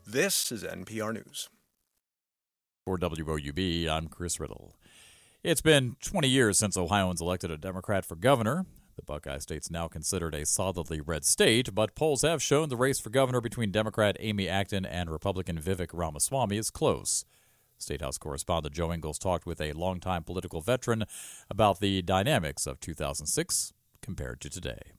This is NPR News. For WOUB, I'm Chris Riddle. It's been 20 years since Ohioans elected a Democrat for governor. The Buckeye State's now considered a solidly red state, but polls have shown the race for governor between Democrat Amy Acton and Republican Vivek Ramaswamy is close. State House correspondent Joe Ingles talked with a longtime political veteran about the dynamics of 2006 compared to today.